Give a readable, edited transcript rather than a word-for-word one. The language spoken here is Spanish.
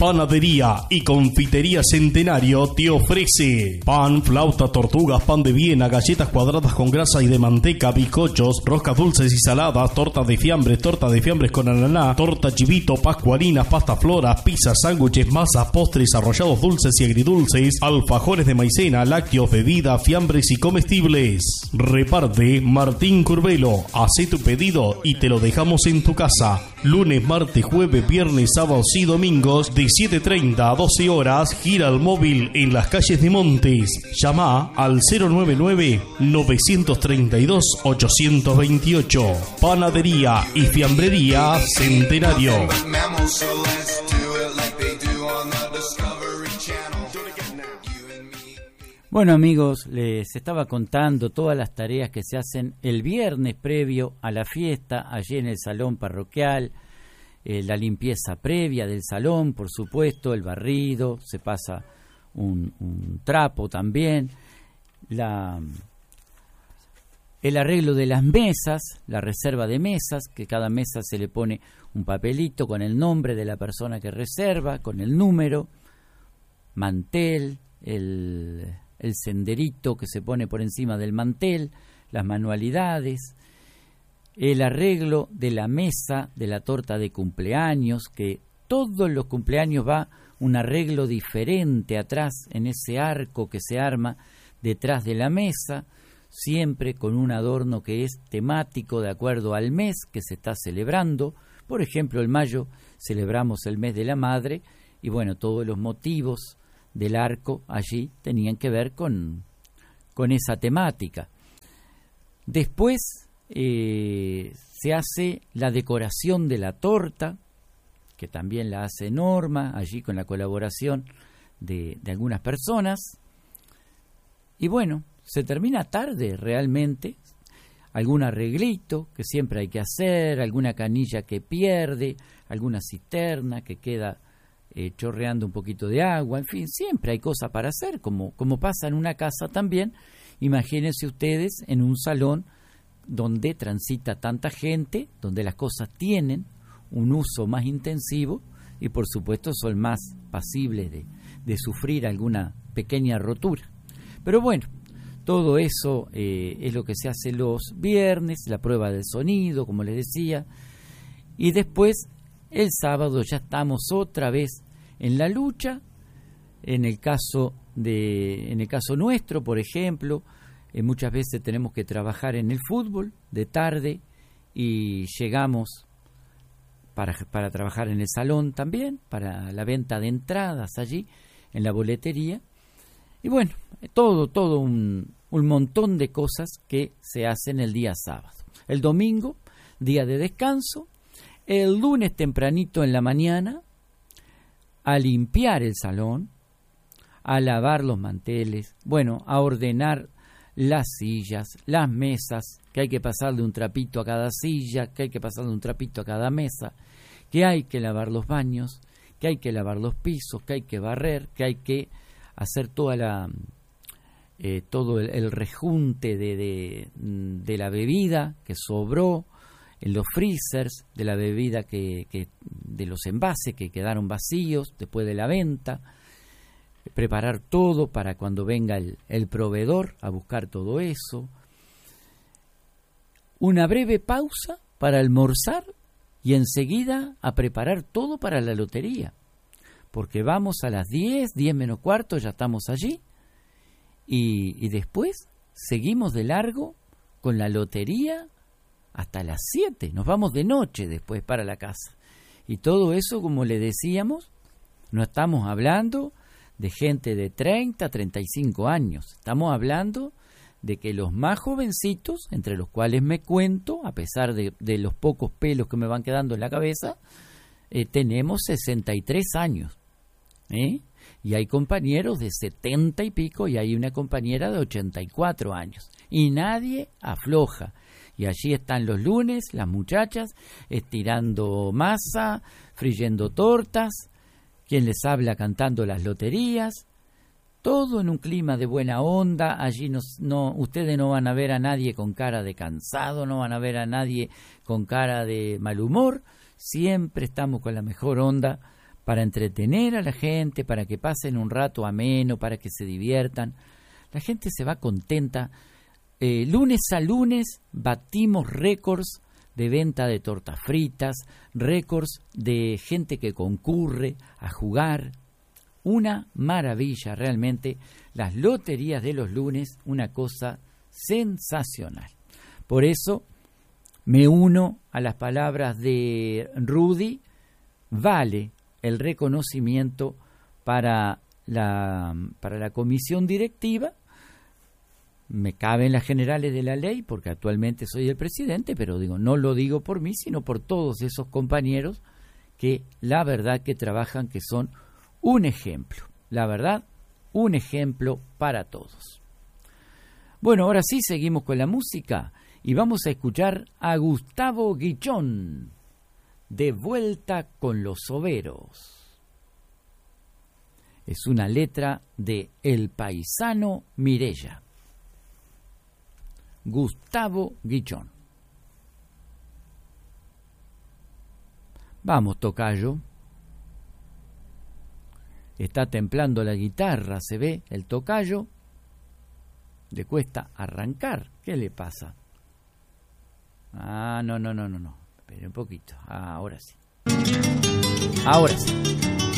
Panadería y Confitería Centenario te ofrece pan, flauta, tortugas, pan de Viena, galletas cuadradas con grasa y de manteca, bizcochos, roscas dulces y saladas, torta de fiambres con ananá, torta chivito, pascualinas, pasta flora, pizzas, sándwiches, masas, postres, arrollados dulces y agridulces, alfajores de maicena, lácteos, bebidas, fiambres y comestibles. Reparte Martín Curvelo. Hacé tu pedido y te lo dejamos en tu casa. Lunes, martes, jueves, viernes, sábados y domingos de 7:30 a 12 horas. Gira el móvil en las calles de Montes. Llama al 099-932-828. Panadería y Fiambrería Centenario. Bueno, amigos, les estaba contando todas las tareas que se hacen el viernes previo a la fiesta, allí en el salón parroquial, la limpieza previa del salón, por supuesto, el barrido, se pasa un trapo también, el arreglo de las mesas, la reserva de mesas, que cada mesa se le pone un papelito con el nombre de la persona que reserva, con el número, mantel, el senderito que se pone por encima del mantel, las manualidades, el arreglo de la mesa de la torta de cumpleaños, que todos los cumpleaños va un arreglo diferente atrás en ese arco que se arma detrás de la mesa, siempre con un adorno que es temático de acuerdo al mes que se está celebrando. Por ejemplo, en mayo celebramos el mes de la madre y bueno, todos los motivos del arco allí tenían que ver con esa temática. Después se hace la decoración de la torta, que también la hace Norma, allí con la colaboración de algunas personas. Y bueno, se termina tarde realmente, algún arreglito que siempre hay que hacer, alguna canilla que pierde, alguna cisterna que queda chorreando un poquito de agua, en fin, siempre hay cosas para hacer, como pasa en una casa también. Imagínense ustedes en un salón donde transita tanta gente, donde las cosas tienen un uso más intensivo y por supuesto son más pasibles de sufrir alguna pequeña rotura. Pero bueno, todo eso es lo que se hace los viernes, la prueba del sonido, como les decía, y después el sábado ya estamos otra vez en la lucha. En el caso nuestro, por ejemplo, muchas veces tenemos que trabajar en el fútbol de tarde y llegamos para trabajar en el salón también, para la venta de entradas allí en la boletería. Y bueno, todo un montón de cosas que se hacen el día sábado. El domingo, día de descanso. El lunes tempranito en la mañana, a limpiar el salón, a lavar los manteles, bueno, a ordenar las sillas, las mesas, que hay que pasarle un trapito a cada silla, que hay que pasarle un trapito a cada mesa, que hay que lavar los baños, que hay que lavar los pisos, que hay que barrer, que hay que hacer todo el rejunte de la bebida que sobró, en los freezers de la bebida de los envases que quedaron vacíos después de la venta, preparar todo para cuando venga el proveedor a buscar todo eso, una breve pausa para almorzar y enseguida a preparar todo para la lotería, porque vamos a las 10 menos cuarto, ya estamos allí, y después seguimos de largo con la lotería hasta las 7, nos vamos de noche después para la casa. Y todo eso, como le decíamos, no estamos hablando de gente de 30, 35 años, estamos hablando de que los más jovencitos, entre los cuales me cuento, a pesar de los pocos pelos que me van quedando en la cabeza, tenemos 63 años, y hay compañeros de 70 y pico y hay una compañera de 84 años, y nadie afloja. Y allí están los lunes, las muchachas, estirando masa, friendo tortas, quien les habla cantando las loterías, todo en un clima de buena onda. Allí ustedes no van a ver a nadie con cara de cansado, no van a ver a nadie con cara de mal humor, siempre estamos con la mejor onda para entretener a la gente, para que pasen un rato ameno, para que se diviertan. La gente se va contenta. Lunes a lunes batimos récords de venta de tortas fritas, récords de gente que concurre a jugar. Una maravilla realmente. Las loterías de los lunes, una cosa sensacional. Por eso me uno a las palabras de Rudy. Vale el reconocimiento para la comisión directiva. Me caben las generales de la ley porque actualmente soy el presidente, pero no lo digo por mí, sino por todos esos compañeros que la verdad que trabajan, que son un ejemplo. La verdad, un ejemplo para todos. Bueno, ahora sí seguimos con la música y vamos a escuchar a Gustavo Guichón, De vuelta con los overos. Es una letra de El Paisano Mirella. Gustavo Guichón. Vamos, tocayo. Está templando la guitarra, se ve el tocayo. Le cuesta arrancar. ¿Qué le pasa? No. Espere un poquito. Ahora sí. Ahora sí.